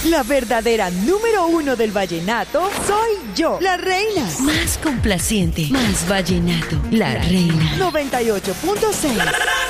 La verdadera número uno del vallenato soy yo, la reina. Más complaciente, más vallenato, la reina. 98.6